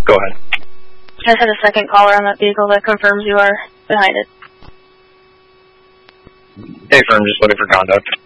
Go ahead. I just had a second caller on that vehicle that confirms you are behind it. Hey, firm, just looking for conduct.